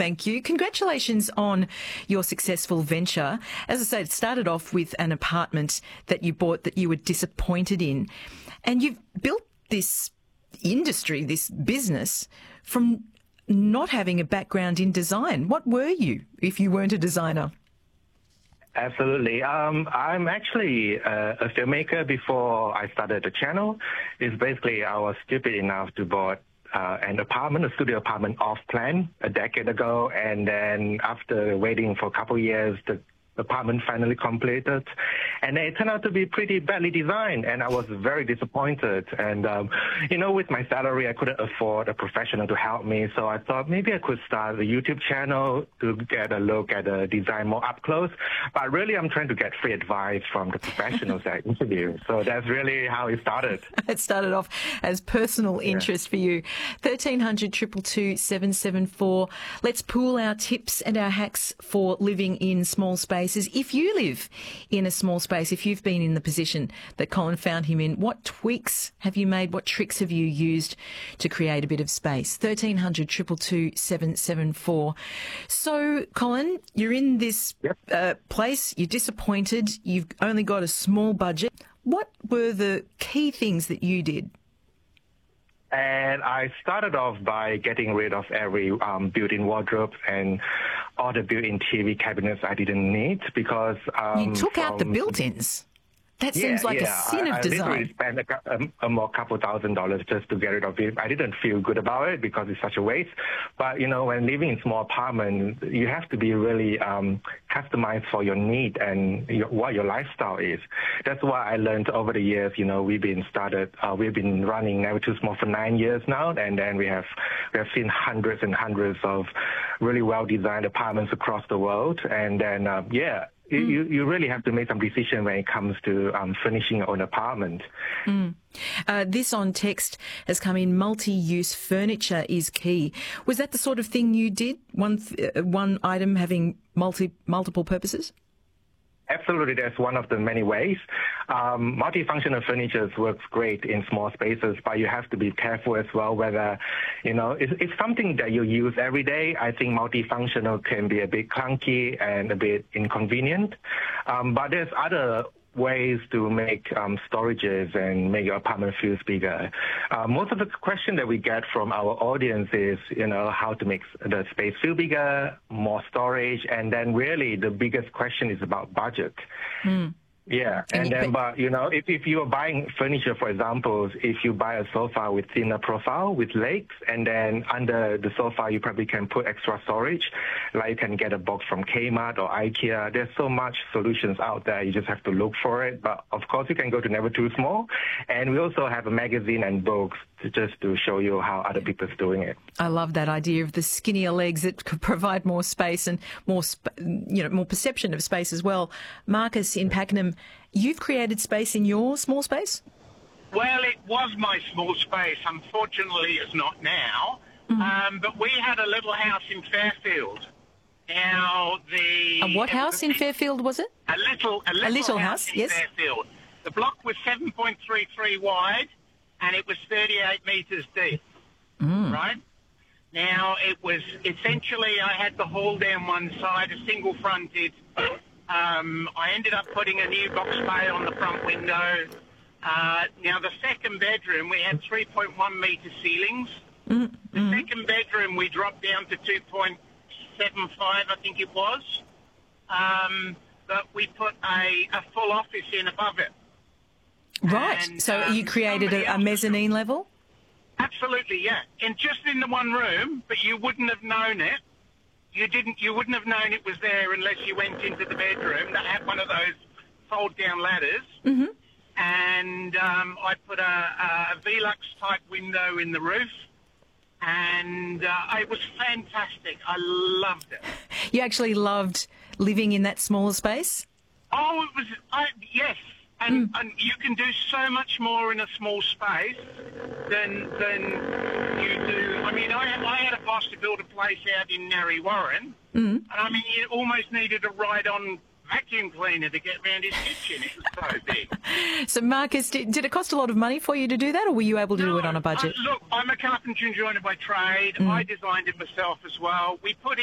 thank you. Congratulations on your successful venture. As I say, it started off with an apartment that you bought that you were disappointed in, and you've built this industry, this business, from not having a background in design. What were you if you weren't a designer? Absolutely. I'm actually a filmmaker before I started the channel. It's basically I was stupid enough to buy an apartment, a studio apartment off plan a decade ago. And then after waiting for a couple of years, the apartment finally completed. And it turned out to be pretty badly designed, and I was very disappointed. And, with my salary, I couldn't afford a professional to help me. So I thought maybe I could start a YouTube channel to get a look at the design more up close. But really, I'm trying to get free advice from the professionals I interview. So that's really how it started. It started off as personal interest for you. 1300 222 774. Let's pool our tips and our hacks for living in small spaces. If you live in a small space, if you've been in the position that Colin found him in, what tweaks have you made? What tricks have you used to create a bit of space? 1300 222 774. So, Colin, you're in this place, you're disappointed, you've only got a small budget. What were the key things that you did? And I started off by getting rid of every built-in wardrobe and all the built-in TV cabinets I didn't need because... you took out the built-ins? That seems like a sin of design. I literally spent a couple $1,000s just to get rid of it. I didn't feel good about it because it's such a waste. But, when living in small apartments, you have to be really customized for your need and what your lifestyle is. That's why I learned over the years, we've been running Never Too Small for 9 years now, and then we have seen hundreds and hundreds of really well-designed apartments across the world. And then, You really have to make some decision when it comes to furnishing your own apartment. This on text has come in, multi-use furniture is key. Was that the sort of thing you did, one item having multiple purposes? Absolutely, that's one of the many ways. Multifunctional furniture works great in small spaces, but you have to be careful as well whether, it's something that you use every day. I think multifunctional can be a bit clunky and a bit inconvenient. But there's other ways to make storages and make your apartment feel bigger. Most of the question that we get from our audience is, how to make the space feel bigger, more storage, and then really the biggest question is about budget. Yeah, if you are buying furniture, for example, if you buy a sofa with thinner profile, with legs, and then under the sofa you probably can put extra storage, like you can get a box from Kmart or IKEA. There's so much solutions out there, you just have to look for it. But of course you can go to Never Too Small, and we also have a magazine and books to show you how other people are doing it. I love that idea of the skinnier legs that could provide more space and more perception of space as well. Marcus in Pakenham, you've created space in your small space? Well, it was my small space. Unfortunately, it's not now. But we had a little house in Fairfield. Now, A what house in Fairfield was it? A little house in yes. Fairfield. The block was 7.33 wide, and it was 38 metres deep, right? Now, it was essentially, I had the hall down one side, a single fronted. I ended up putting a new box bay on the front window. Now, the second bedroom, we had 3.1 metre ceilings. The second bedroom, we dropped down to 2.75, I think it was. But we put a full office in above it. Right. And, so you created a mezzanine level? Absolutely, yeah. And just in the one room, but you wouldn't have known it. You wouldn't have known it was there unless you went into the bedroom that had one of those fold-down ladders. And I put a Velux type window in the roof, and it was fantastic. I loved it. You actually loved living in that smaller space? Oh, it was, yes. And you can do so much more in a small space than you do. I mean, I had a boss to build a place out in Narre Warren, and I mean, you almost needed a ride-on vacuum cleaner to get around his kitchen. It was so big. So, Marcus, did it cost a lot of money for you to do that, or were you able to do it on a budget? Look, I'm a carpenter and joiner by trade. I designed it myself as well. We put